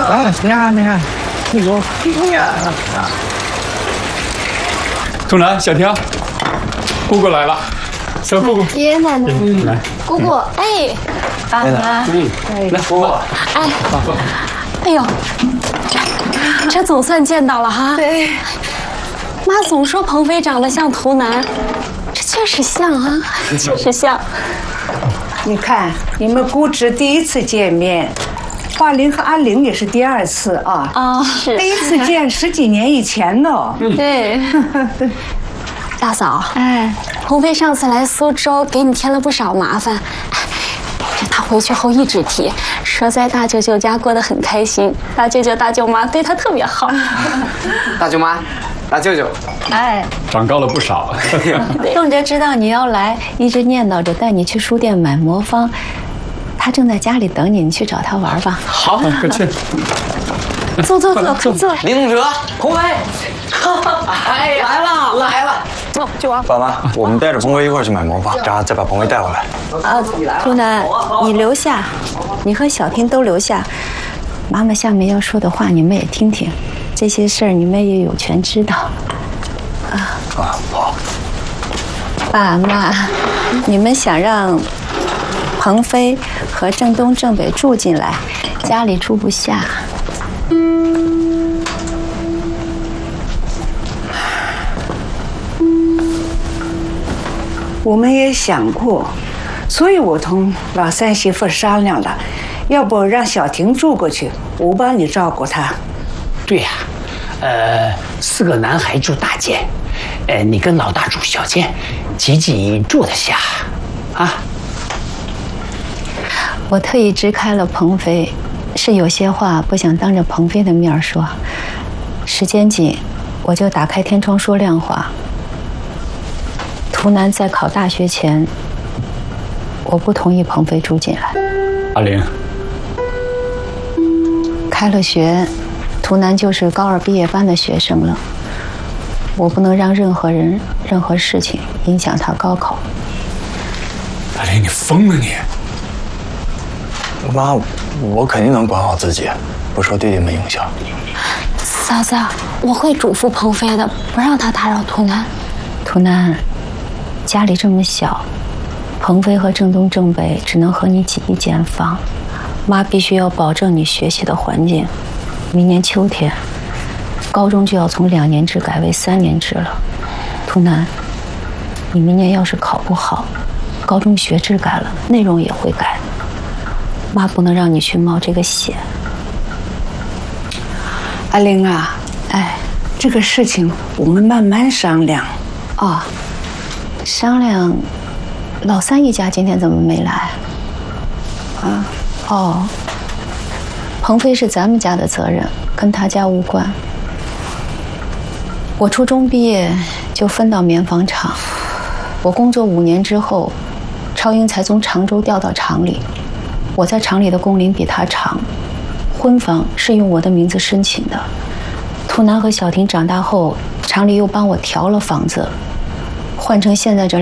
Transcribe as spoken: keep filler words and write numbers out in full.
啊，你看，你看，哎呦，哎呀！ 童楠、小婷，姑姑来了，小姑姑， 爷爷奶奶， 嗯，来， 姑姑，哎，爸妈， 嗯，来，姑姑， 哎，哎呦，这这总算见到了哈。 对， 妈总说鹏飞长得像图南，这确实像啊，确实像。 你看，你们姑侄第一次见面，华玲和阿玲也是第二次啊。 啊，是第一次见十几年以前呢。 对。大嫂，哎，鹏飞上次来苏州，给你添了不少麻烦。这他回去后一直提，说在大舅舅家过得很开心，大舅舅、大舅妈对他特别好。 大舅妈，大舅舅， 哎， 长高了不少。 仲哲知道你要来，一直念叨着带你去书店买魔方，他正在家里等你，你去找他玩吧。 好， 快去。 坐坐坐，快坐。 林同哲，鹏飞，哎呀，来了来了。 走，舅王。 爸妈，我们带着鹏飞一块儿去买魔法，然后再把鹏飞带回来。 啊，图南，你留下，你和小婷都留下。妈妈下面要说的话，你们也听听。这些事儿你们也有权知道。啊啊，好。 爸妈，你们想让鹏飞和正东、正北住进来，家里住不下。 我们也想过，所以我同老三媳妇商量了，要不让小婷住过去，我帮你照顾她。 对呀、啊，呃，四个男孩住大间，呃，你跟老大住小间，挤挤住得下，啊。 我特意支开了鹏飞，是有些话不想当着鹏飞的面说，时间紧，我就打开天窗说亮话。图南在考大学前，我不同意鹏飞住进来。 阿玲， 开了学，图南就是高二毕业班的学生了。我不能让任何人、任何事情影响他高考。 阿玲，你疯了你！ 妈，我肯定能管好自己，不受弟弟们影响。 嫂子，我会嘱咐鹏飞的，不让他打扰图南。 图南。家里这么小，鹏飞和正东、正北只能和你挤一间房，妈必须要保证你学习的环境。明年秋天，高中就要从两年制改为三年制了。图南，你明年要是考不好，高中学制改了，内容也会改，妈不能让你去冒这个险。 阿玲啊，哎，这个事情我们慢慢商量。 哦。商量，老三一家今天怎么没来？啊，哦，鹏飞是咱们家的责任，跟他家无关。我初中毕业就分到棉纺厂，我工作五年之后，超英才从常州调到厂里。我在厂里的工龄比他长，婚房是用我的名字申请的。图南和小婷长大后，厂里又帮我调了房子。换成现在这